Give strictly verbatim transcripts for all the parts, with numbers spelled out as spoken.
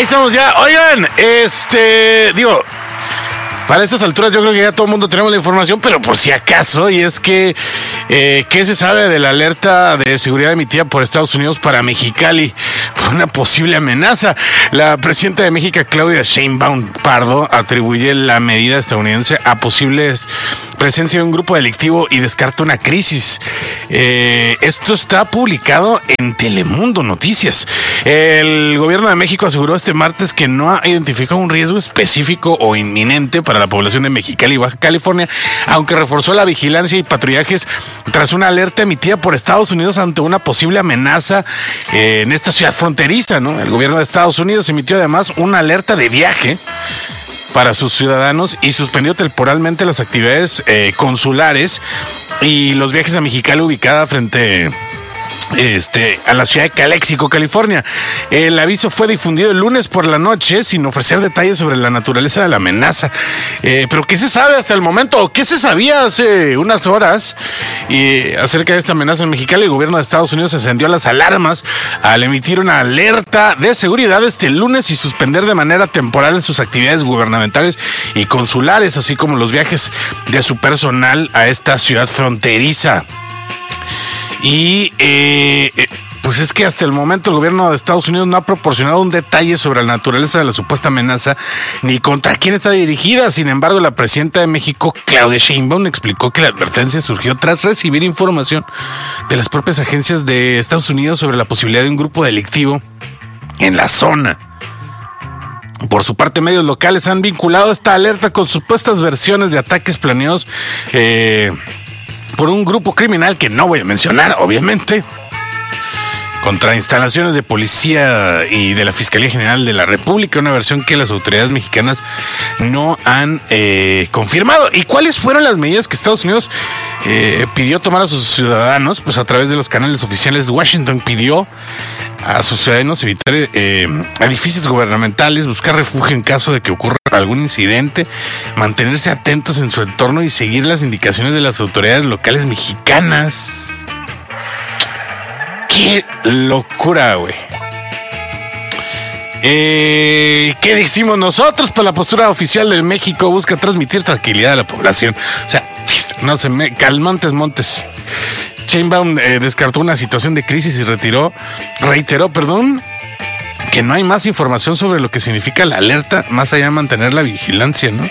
Ahí estamos ya. Oigan, este, digo, para estas alturas yo creo que ya todo el mundo tenemos la información, pero por si acaso, y es que, eh, ¿qué se sabe de la alerta de seguridad emitida por Estados Unidos para Mexicali? Una posible amenaza. La presidenta de México, Claudia Sheinbaum Pardo, atribuye la medida estadounidense a posibles presencia de un grupo delictivo y descarta una crisis. Eh, esto está publicado en Telemundo Noticias. El gobierno de México aseguró este martes que no ha identificado un riesgo específico o inminente para la población de Mexicali y Baja California, aunque reforzó la vigilancia y patrullajes tras una alerta emitida por Estados Unidos ante una posible amenaza eh, en esta ciudad fronteriza, ¿no? El gobierno de Estados Unidos emitió además una alerta de viaje para sus ciudadanos y suspendió temporalmente las actividades eh, consulares y los viajes a Mexicali, ubicada frente Este, a la ciudad de Calexico, California. El aviso fue difundido el lunes por la noche sin ofrecer detalles sobre la naturaleza de la amenaza. Eh, pero ¿qué se sabe hasta el momento? ¿Qué se sabía hace unas horas y acerca de esta amenaza en Mexicali? El gobierno de Estados Unidos encendió las alarmas al emitir una alerta de seguridad este lunes y suspender de manera temporal sus actividades gubernamentales y consulares, así como los viajes de su personal a esta ciudad fronteriza. Y eh, pues es que hasta el momento el gobierno de Estados Unidos no ha proporcionado un detalle sobre la naturaleza de la supuesta amenaza ni contra quién está dirigida. Sin embargo, la presidenta de México, Claudia Sheinbaum, explicó que la advertencia surgió tras recibir información de las propias agencias de Estados Unidos sobre la posibilidad de un grupo delictivo en la zona. Por su parte, medios locales han vinculado esta alerta con supuestas versiones de ataques planeados eh, por un grupo criminal que no voy a mencionar, obviamente, contra instalaciones de policía y de la Fiscalía General de la República, una versión que las autoridades mexicanas no han eh, confirmado. ¿Y cuáles fueron las medidas que Estados Unidos eh, pidió tomar a sus ciudadanos? Pues a través de los canales oficiales, Washington pidió a sus ciudadanos evitar eh, edificios gubernamentales, buscar refugio en caso de que ocurra algún incidente, mantenerse atentos en su entorno y seguir las indicaciones de las autoridades locales mexicanas. ¡Qué locura, güey! Eh, ¿Qué decimos nosotros? Pues la postura oficial de México busca transmitir tranquilidad a la población. O sea, no se me... Calmantes montes. Sheinbaum eh, descartó una situación de crisis y retiró, reiteró, perdón, que no hay más información sobre lo que significa la alerta, más allá de mantener la vigilancia, ¿no?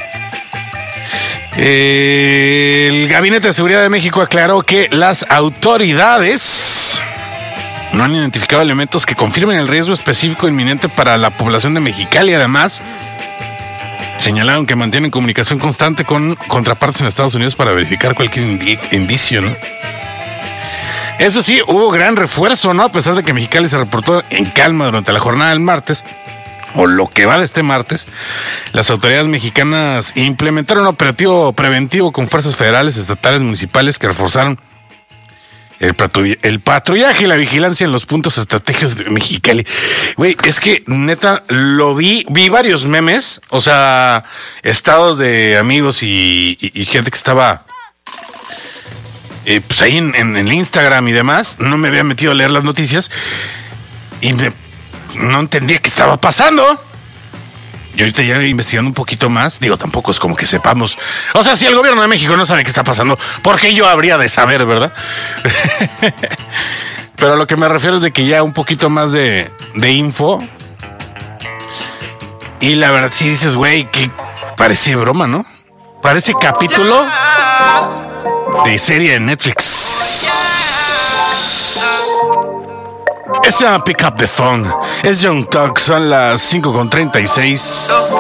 Eh, el Gabinete de Seguridad de México aclaró que las autoridades no han identificado elementos que confirmen el riesgo específico inminente para la población de Mexicali. Además, señalaron que mantienen comunicación constante con contrapartes en Estados Unidos para verificar cualquier indicio, ¿no? Eso sí, hubo gran refuerzo, ¿no? A pesar de que Mexicali se reportó en calma durante la jornada del martes, o lo que va de este martes, las autoridades mexicanas implementaron un operativo preventivo con fuerzas federales, estatales, municipales que reforzaron el, patrull- el patrullaje y la vigilancia en los puntos estratégicos de Mexicali. Güey, es que neta lo vi, vi varios memes, o sea, estados de amigos y, y, y gente que estaba eh, pues ahí en, en, en Instagram y demás. No me había metido a leer las noticias y me no entendía qué estaba pasando. Y ahorita ya investigando un poquito más, digo, tampoco es como que sepamos. O sea, si el gobierno de México no sabe qué está pasando, ¿por qué yo habría de saber, verdad? Pero a lo que me refiero es de que ya un poquito más de, de info. Y la verdad sí dices, güey, que parece broma, ¿no? Parece capítulo de serie de Netflix. Es una Pick Up the Phone. Es Young Talk, son las cinco con treinta y seis.